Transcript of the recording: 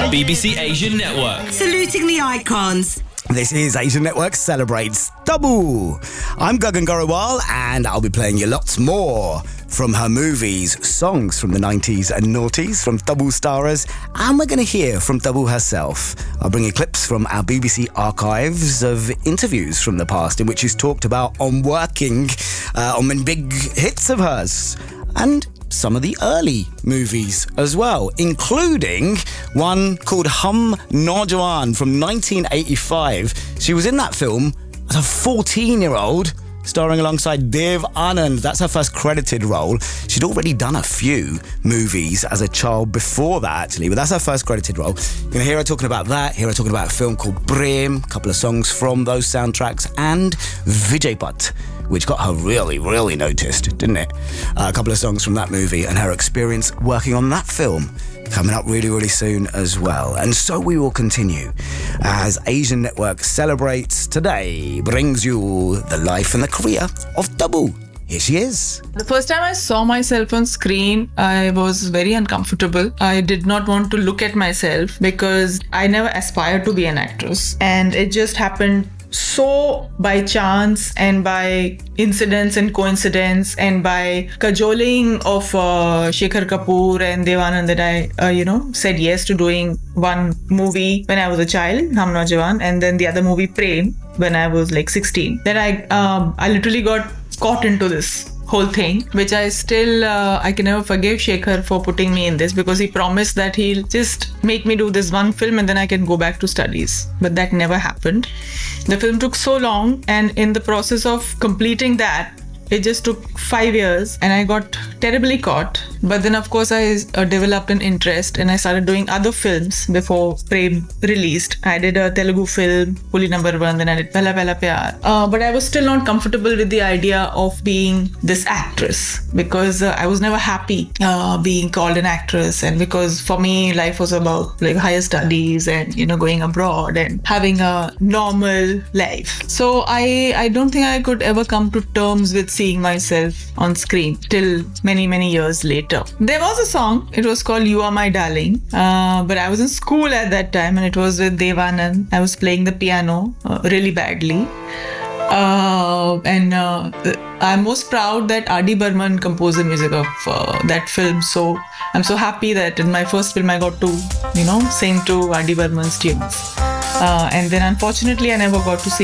BBC Asian Network. Saluting the icons. This is Asian Network Celebrates Tabu. I'm Gagan Gorewal, and I'll be playing you lots more from her movies, songs from the 90s and noughties from Tabu starers, and we're going to hear from Tabu herself. I'll bring you clips from our BBC archives of interviews from the past in which she's talked about working on many big hits of hers, and some of the early movies as well, including one called Hum Naujawan from 1985. She was in that film as a 14-year-old, starring alongside Dev Anand. That's her first credited role. She'd already done a few movies as a child before that, actually, but that's her first credited role. You're going to hear her talking about that, hear her talking about a film called Prem, a couple of songs from those soundtracks, and Vijay Bhatt, which got her really, really noticed, didn't it? A couple of songs from that movie and her experience working on that film coming up really, really soon as well. And so we will continue as Asian Network Celebrates Today brings you the life and the career of Tabu. Here she is. The first time I saw myself on screen, I was very uncomfortable. I did not want to look at myself because I never aspired to be an actress. And it just happened so by chance and by incidents and coincidence and by cajoling of Shekhar Kapoor and Dev Anand that I, said yes to doing one movie when I was a child, Hum Naujawan, and then the other movie, Prem, when I was like 16. Then I literally got caught into this whole thing, which I still, I can never forgive Shekhar for putting me in this, because he promised that he'll just make me do this one film and then I can go back to studies. But that never happened. The film took so long, and in the process of completing that, it just took 5 years and I got terribly caught. But then, of course, I developed an interest and I started doing other films before Prem released. I did a Telugu film, Puli Number 1, then I did Pehla Pehla Pyar. But I was still not comfortable with the idea of being this actress, because I was never happy being called an actress. And because for me, life was about like higher studies and, going abroad and having a normal life. So I don't think I could ever come to terms with seeing myself on screen till many, many years later. There was a song, it was called You Are My Darling, but I was in school at that time and it was with Dev Anand. I was playing the piano really badly. I'm most proud that R.D. Burman composed the music of that film. So I'm so happy that in my first film I got to, sing to R.D. Burman's tunes. And then unfortunately I never got to sing